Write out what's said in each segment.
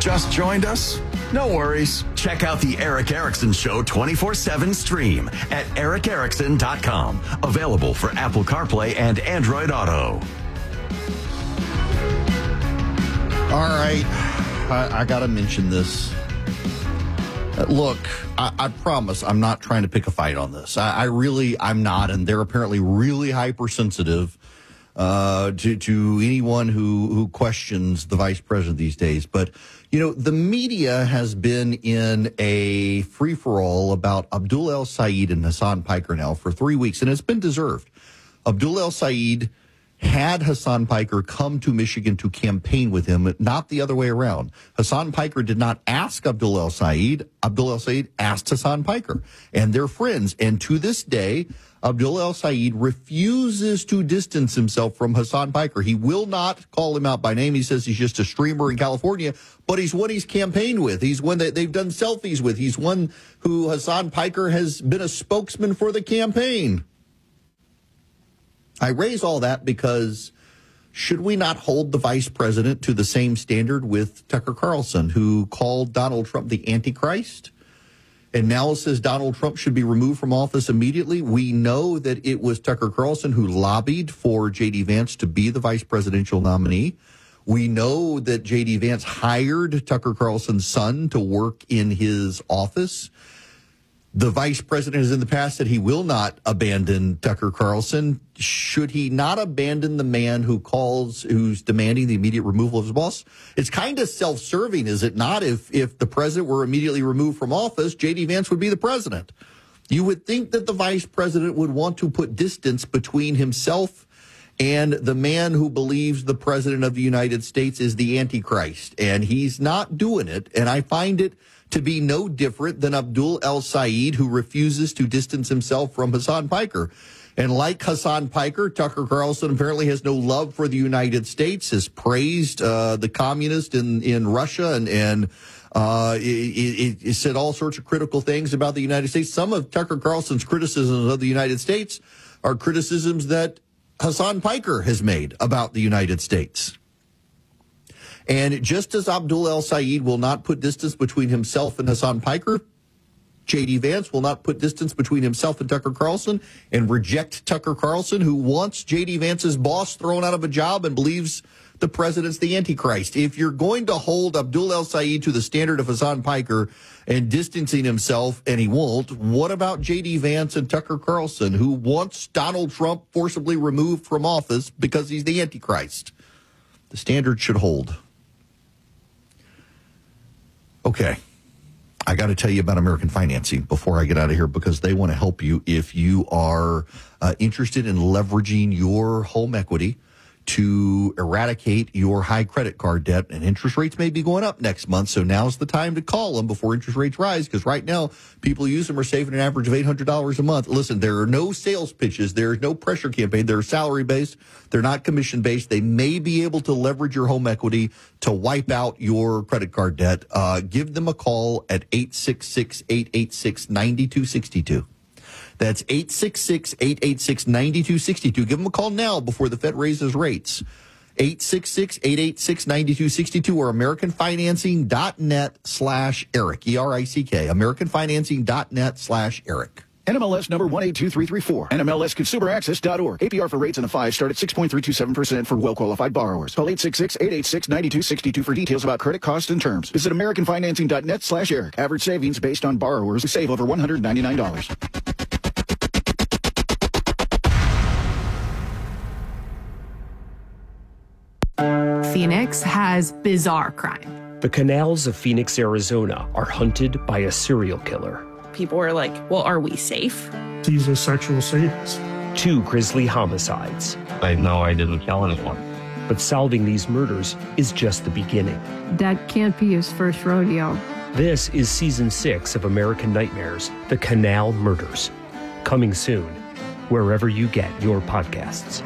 Just joined us? No worries. Check out the Eric Erickson Show 24/7 stream at ericerickson.com. Available for Apple CarPlay and Android Auto. All right. I got to mention this. Look, I promise I'm not trying to pick a fight on this. I'm not, and they're apparently really hypersensitive to anyone who questions the vice president these days. But, you know, the media has been in a free-for-all about Abdul El Sayed and Hassan Piker now for 3 weeks, and it's been deserved. Abdul El Sayed had Hassan Piker come to Michigan to campaign with him, not the other way around. Hassan Piker did not ask Abdul El Sayed. Abdul El Sayed asked Hassan Piker, and they're friends. And to this day, Abdul El Sayed refuses to distance himself from Hassan Piker. He will not call him out by name. He says he's just a streamer in California, but he's one he's campaigned with. He's one that they've done selfies with. He's one who Hassan Piker has been a spokesman for the campaign. I raise all that because should we not hold the vice president to the same standard with Tucker Carlson, who called Donald Trump the Antichrist and now says Donald Trump should be removed from office immediately? We know that it was Tucker Carlson who lobbied for J.D. Vance to be the vice presidential nominee. We know that J.D. Vance hired Tucker Carlson's son to work in his office. The vice president has in the past said he will not abandon Tucker Carlson. Should he not abandon the man who's demanding the immediate removal of his boss? It's kind of self-serving, is it not? If the president were immediately removed from office, J.D. Vance would be the president. You would think that the vice president would want to put distance between himself and the man who believes the president of the United States is the Antichrist. And he's not doing it. And I find it to be no different than Abdul El Sayed, who refuses to distance himself from Hassan Piker. And like Hassan Piker, Tucker Carlson apparently has no love for the United States, has praised the communist in Russia and it said all sorts of critical things about the United States. Some of Tucker Carlson's criticisms of the United States are criticisms that Hassan Piker has made about the United States. And just as Abdul El Sayed will not put distance between himself and Hassan Piker, J.D. Vance will not put distance between himself and Tucker Carlson and reject Tucker Carlson, who wants J.D. Vance's boss thrown out of a job and believes the president's the Antichrist. If you're going to hold Abdul El Sayed to the standard of Hassan Piker and distancing himself, and he won't, what about J.D. Vance and Tucker Carlson, who wants Donald Trump forcibly removed from office because he's the Antichrist? The standard should hold. Okay, I got to tell you about American Financing before I get out of here, because they want to help you if you are interested in leveraging your home equity to eradicate your high credit card debt. And interest rates may be going up next month, so now's the time to call them before interest rates rise, because right now people who use them are saving an average of $800 a month. Listen, there are no sales pitches. There's no pressure campaign. They're salary-based. They're not commission-based. They may be able to leverage your home equity to wipe out your credit card debt. Give them a call at 866-886-9262. That's 866-886-9262. Give them a call now before the Fed raises rates. 866-886-9262 or AmericanFinancing.net/Eric, E-R-I-C-K, AmericanFinancing.net/Eric. NMLS number 182334. NMLSConsumerAccess.org. APR for rates on the 5 start at 6.327% for well-qualified borrowers. Call 866-886-9262 for details about credit costs and terms. Visit AmericanFinancing.net/Eric. Average savings based on borrowers who save over $199. Phoenix has bizarre crime. The canals of Phoenix, Arizona are hunted by a serial killer. People are like, well, are we safe? He's a sexual sadist. 2 grisly homicides. I know I didn't kill anyone. But solving these murders is just the beginning. That can't be his first rodeo. This is Season 6 of American Nightmares, The Canal Murders. Coming soon, wherever you get your podcasts.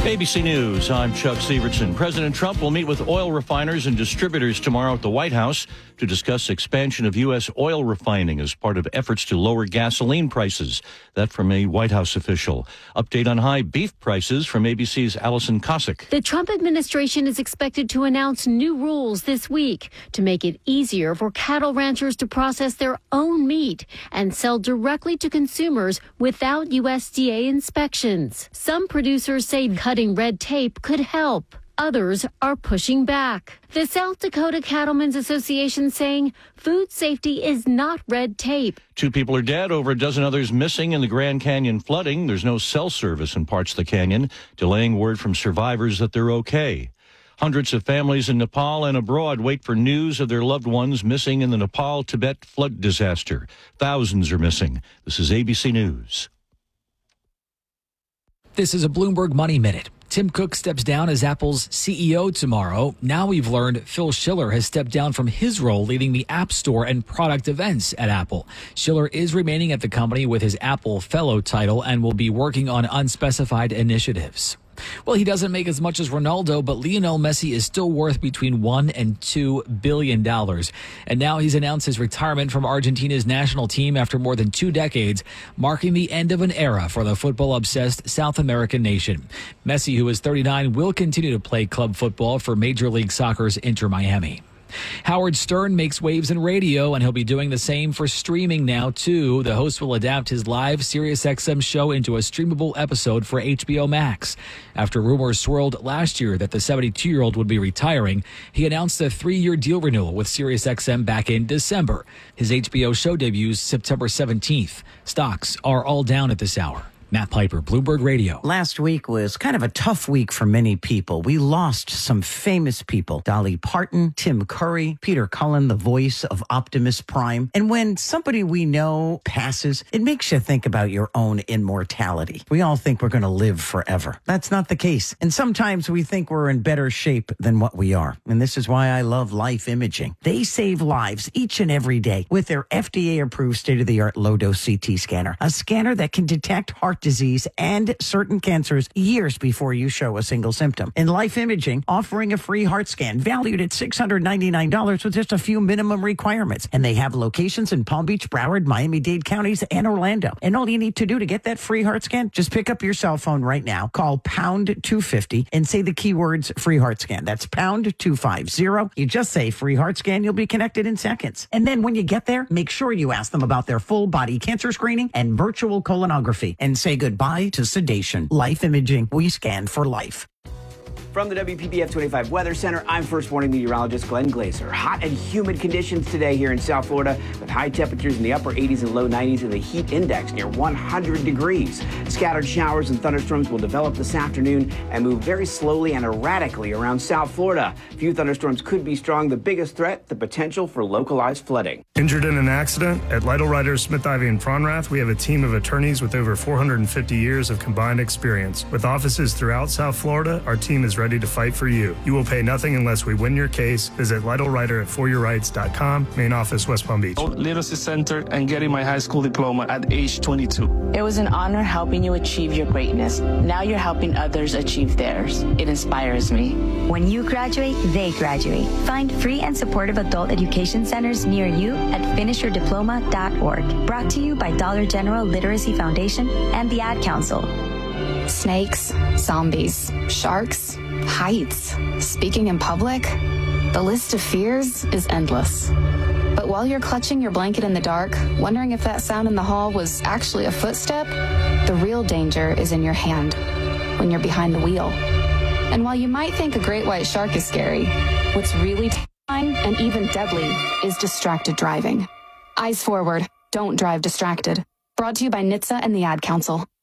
ABC News, I'm Chuck Severson. President Trump will meet with oil refiners and distributors tomorrow at the White House to discuss expansion of U.S. oil refining as part of efforts to lower gasoline prices. That from a White House official. Update on high beef prices from ABC's Allison Cossack. The Trump administration is expected to announce new rules this week to make it easier for cattle ranchers to process their own meat and sell directly to consumers without USDA inspections. Some producers say cutting red tape could help. Others are pushing back. The South Dakota Cattlemen's Association saying food safety is not red tape. 2 people are dead, over a dozen others missing in the Grand Canyon flooding. There's no cell service in parts of the canyon, delaying word from survivors that they're okay. Hundreds of families in Nepal and abroad wait for news of their loved ones missing in the Nepal-Tibet flood disaster. Thousands are missing. This is ABC News. This is a Bloomberg Money Minute. Tim Cook steps down as Apple's CEO tomorrow. Now we've learned Phil Schiller has stepped down from his role leading the App Store and product events at Apple. Schiller is remaining at the company with his Apple Fellow title and will be working on unspecified initiatives. Well, he doesn't make as much as Ronaldo, but Lionel Messi is still worth between $1 and $2 billion. And now he's announced his retirement from Argentina's national team after more than 2 decades, marking the end of an era for the football-obsessed South American nation. Messi, who is 39, will continue to play club football for Major League Soccer's Inter Miami. Howard Stern makes waves in radio, and he'll be doing the same for streaming now, too. The host will adapt his live SiriusXM show into a streamable episode for HBO Max. After rumors swirled last year that the 72-year-old would be retiring, he announced a 3-year deal renewal with SiriusXM back in December. His HBO show debuts September 17th. Stocks are all down at this hour. Matt Piper, Bloomberg Radio. Last week was kind of a tough week for many people. We lost some famous people. Dolly Parton, Tim Curry, Peter Cullen, the voice of Optimus Prime. And when somebody we know passes, it makes you think about your own immortality. We all think we're going to live forever. That's not the case. And sometimes we think we're in better shape than what we are. And this is why I love Life Imaging. They save lives each and every day with their FDA-approved state-of-the-art low-dose CT scanner. A scanner that can detect heart disease and certain cancers years before you show a single symptom. And Life Imaging offering a free heart scan valued at $699 with just a few minimum requirements. And they have locations in Palm Beach, Broward, Miami-Dade counties, and Orlando. And all you need to do to get that free heart scan, just pick up your cell phone right now, call pound 250 and say the keywords free heart scan. That's pound 250. You just say free heart scan, you'll be connected in seconds. And then when you get there, make sure you ask them about their full body cancer screening and virtual colonography and say goodbye to sedation. Life Imaging, we scan for life. From the WPBF 25 Weather Center, I'm First Warning meteorologist Glenn Glazer. Hot and humid conditions today here in South Florida with high temperatures in the upper 80s and low 90s and the heat index near 100 degrees. Scattered showers and thunderstorms will develop this afternoon and move very slowly and erratically around South Florida. A few thunderstorms could be strong. The biggest threat, the potential for localized flooding. Injured in an accident? At Lytle Writers, Smith, Ivy, and Fronrath, we have a team of attorneys with over 450 years of combined experience. With offices throughout South Florida, our team is ready to fight for you. You will pay nothing unless we win your case. Visit LytleWriter at foryourrights.com. Main office, West Palm Beach. Literacy Center and getting my high school diploma at age 22. It was an honor helping you achieve your greatness. Now you're helping others achieve theirs. It inspires me. When you graduate, they graduate. Find free and supportive adult education centers near you at finishyourdiploma.org. Brought to you by Dollar General Literacy Foundation and the Ad Council. Snakes, zombies, sharks, heights, speaking in public. The list of fears is endless. But while you're clutching your blanket in the dark, wondering if that sound in the hall was actually a footstep, the real danger is in your hand, when you're behind the wheel. And while you might think a great white shark is scary, what's really terrifying and even deadly is distracted driving. Eyes forward, don't drive distracted. Brought to you by NHTSA and the Ad Council.